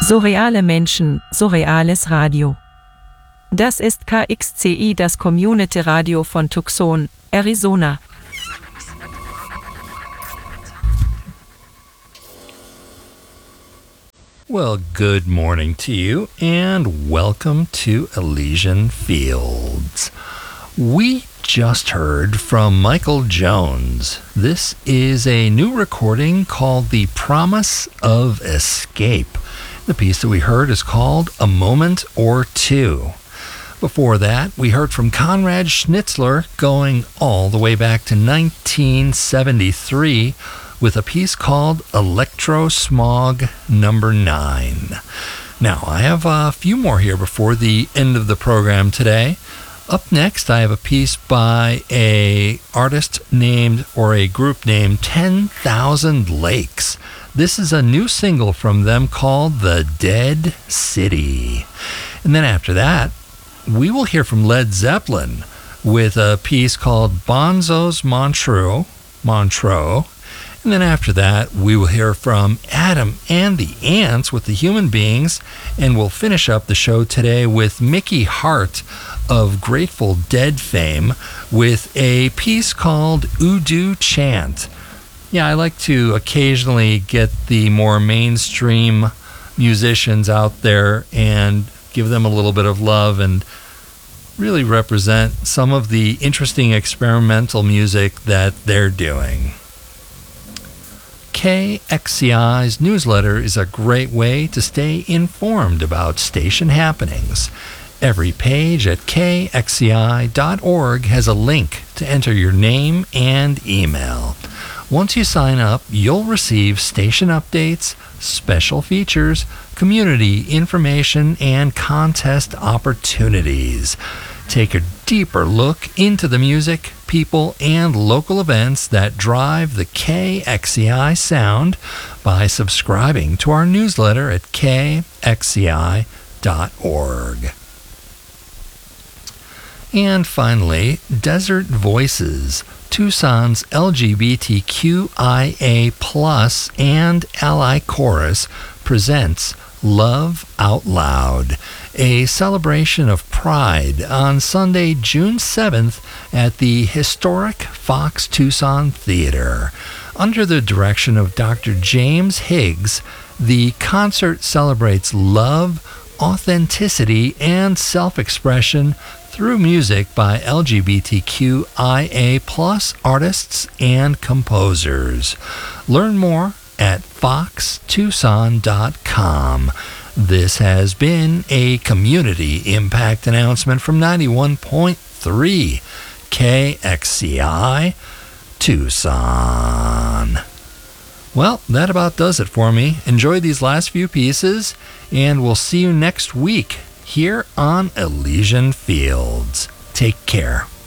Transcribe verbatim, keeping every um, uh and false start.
Surreale Menschen, surreales Radio. Das ist K X C I, das Community-Radio von Tucson, Arizona. Well, good morning to you, and welcome to Elysian Fields. We just heard from Michael Jones. This is a new recording called The Promise of Escape. The piece that we heard is called A Moment or Two. Before that, we heard from Conrad Schnitzler going all the way back to nineteen seventy-three with a piece called Electro Smog Number nine. Now, I have a few more here before the end of the program today. Up next, I have a piece by a artist named, or a group named ten thousand Lakes. This is a new single from them called The Dead City. And then after that, we will hear from Led Zeppelin with a piece called Bonzo's Montreux. Montreux. And then after that, we will hear from Adam and the Ants with the Human Beings. And we'll finish up the show today with Mickey Hart of Grateful Dead fame with a piece called Udo Chant. Yeah, I like to occasionally get the more mainstream musicians out there and give them a little bit of love and really represent some of the interesting experimental music that they're doing. K X C I's newsletter is a great way to stay informed about station happenings. Every page at K X C I dot org has a link to enter your name and email. Once you sign up, you'll receive station updates, special features, community information, and contest opportunities. Take a deeper look into the music, people, and local events that drive the K X C I sound by subscribing to our newsletter at K X C I dot org. And finally, Desert Voices, Tucson's L G B T Q I A plus and ally chorus, presents Love Out Loud, a celebration of pride on Sunday, June seventh at the historic Fox Tucson Theater. Under the direction of Doctor James Higgs, the concert celebrates love, authenticity, and self-expression through music by L G B T Q I A plus artists and composers. Learn more at fox tucson dot com. This has been a community impact announcement from ninety-one point three K X C I Tucson. Well, that about does it for me. Enjoy these last few pieces, and we'll see you next week here on Elysian Fields. Take care.